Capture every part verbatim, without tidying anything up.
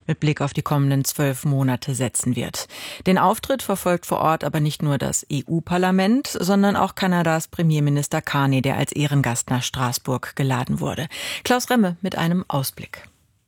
mit Blick auf die kommenden zwölf Monate setzen wird. Den Auftritt verfolgt vor Ort aber nicht nur das E U-Parlament, sondern auch Kanadas Premierminister Carney, der als Ehrengast nach Straßburg geladen wurde. Klaus Remme mit einem Ausblick.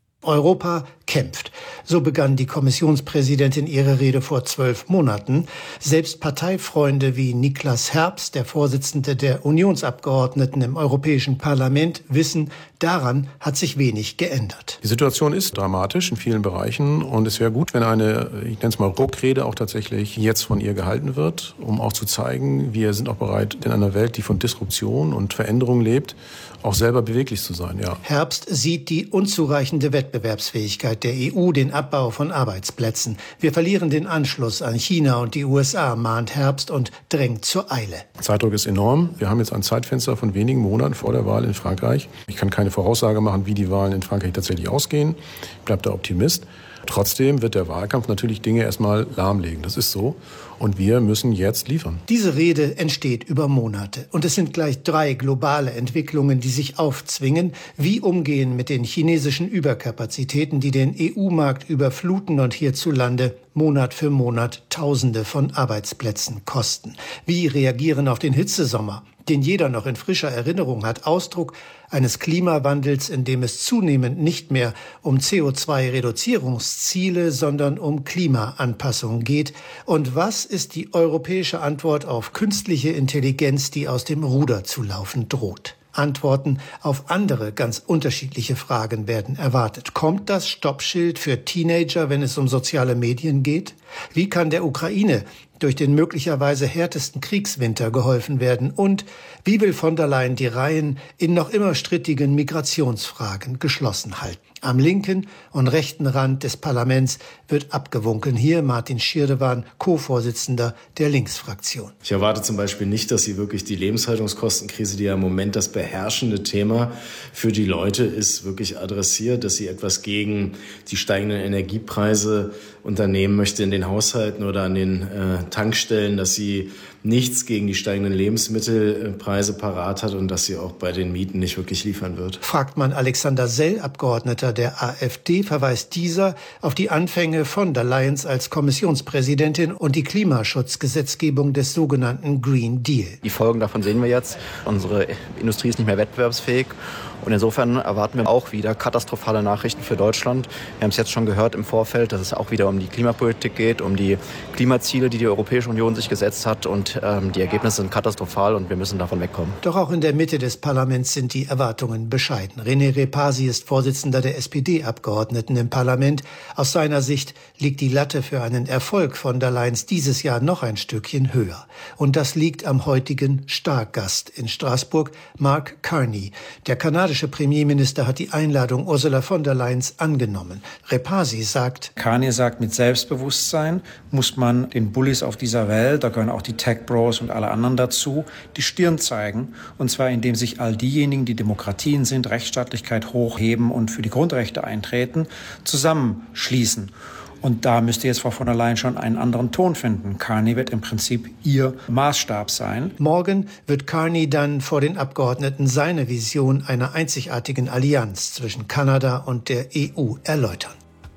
Europa kämpft. So begann die Kommissionspräsidentin ihre Rede vor zwölf Monaten. Selbst Parteifreunde wie Niklas Herbst, der Vorsitzende der Unionsabgeordneten im Europäischen Parlament, wissen, daran hat sich wenig geändert. Die Situation ist dramatisch in vielen Bereichen und es wäre gut, wenn eine, ich nenne es mal Ruckrede, auch tatsächlich jetzt von ihr gehalten wird, um auch zu zeigen, wir sind auch bereit, in einer Welt, die von Disruption und Veränderung lebt, auch selber beweglich zu sein. Ja. Herbst sieht die unzureichende Wettbewerbsfähigkeit der E U, den Abbau von Arbeitsplätzen. Wir verlieren den Anschluss an China und die U S A, mahnt Herbst und drängt zur Eile. Zeitdruck ist enorm. Wir haben jetzt ein Zeitfenster von wenigen Monaten vor der Wahl in Frankreich. Ich kann keine Voraussage machen, wie die Wahlen in Frankreich tatsächlich ausgehen. Ich bleibe da Optimist. Trotzdem wird der Wahlkampf natürlich Dinge erstmal lahmlegen. Das ist so. Und wir müssen jetzt liefern. Diese Rede entsteht über Monate. Und es sind gleich drei globale Entwicklungen, die sich aufzwingen. Wie umgehen mit den chinesischen Überkapazitäten, die den E U-Markt überfluten und hierzulande Monat für Monat Tausende von Arbeitsplätzen kosten. Wie reagieren auf den Hitzesommer, den jeder noch in frischer Erinnerung hat, Ausdruck eines Klimawandels, in dem es zunehmend nicht mehr um C O zwei Reduzierungsziele, sondern um Klimaanpassung geht. Und was ist die europäische Antwort auf künstliche Intelligenz, die aus dem Ruder zu laufen droht? Antworten auf andere ganz unterschiedliche Fragen werden erwartet. Kommt das Stoppschild für Teenager, wenn es um soziale Medien geht? Wie kann der Ukraine durch den möglicherweise härtesten Kriegswinter geholfen werden? Und wie will von der Leyen die Reihen in noch immer strittigen Migrationsfragen geschlossen halten? Am linken und rechten Rand des Parlaments wird abgewunken. Hier Martin Schirdewan, Co-Vorsitzender der Linksfraktion. Ich erwarte zum Beispiel nicht, dass sie wirklich die Lebenshaltungskostenkrise, die ja im Moment das beherrschende Thema für die Leute ist, wirklich adressiert, dass sie etwas gegen die steigenden Energiepreise unternehmen möchte in den Haushalten oder an den äh, Tankstellen, dass sie nichts gegen die steigenden Lebensmittelpreise parat hat und dass sie auch bei den Mieten nicht wirklich liefern wird. Fragt man Alexander Sell, Abgeordneter der AfD, verweist dieser auf die Anfänge von der Leyen als Kommissionspräsidentin und die Klimaschutzgesetzgebung des sogenannten Green Deal. Die Folgen davon sehen wir jetzt. Unsere Industrie ist nicht mehr wettbewerbsfähig. Und insofern erwarten wir auch wieder katastrophale Nachrichten für Deutschland. Wir haben es jetzt schon gehört im Vorfeld, dass es auch wieder um die Klimapolitik geht, um die Klimaziele, die die Europäische Union sich gesetzt hat. Und ähm, die Ergebnisse sind katastrophal und wir müssen davon wegkommen. Doch auch in der Mitte des Parlaments sind die Erwartungen bescheiden. René Repasi ist Vorsitzender der S P D-Abgeordneten im Parlament. Aus seiner Sicht liegt die Latte für einen Erfolg von der Leyen dieses Jahr noch ein Stückchen höher. Und das liegt am heutigen Stargast in Straßburg, Mark Carney. Der kanadische Premierminister hat die Einladung Ursula von der Leyens angenommen. Repasi sagt, Carney sagt, mit Selbstbewusstsein muss man den Bullies auf dieser Welt, da gehören auch die Tech-Bros und alle anderen dazu, die Stirn zeigen. Und zwar indem sich all diejenigen, die Demokratien sind, Rechtsstaatlichkeit hochheben und für die Grundrechte eintreten, zusammenschließen. Und da müsste jetzt Frau von der Leyen schon einen anderen Ton finden. Carney wird im Prinzip ihr Maßstab sein. Morgen wird Carney dann vor den Abgeordneten seine Vision einer einzigartigen Allianz zwischen Kanada und der E U erläutern.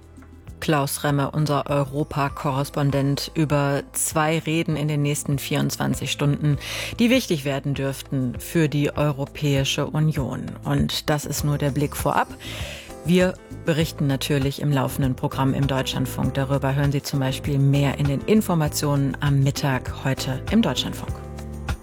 Klaus Remme, unser Europa-Korrespondent, über zwei Reden in den nächsten vierundzwanzig Stunden, die wichtig werden dürften für die Europäische Union. Und das ist nur der Blick vorab. Wir berichten natürlich im laufenden Programm im Deutschlandfunk darüber. Hören Sie zum Beispiel mehr in den Informationen am Mittag heute im Deutschlandfunk.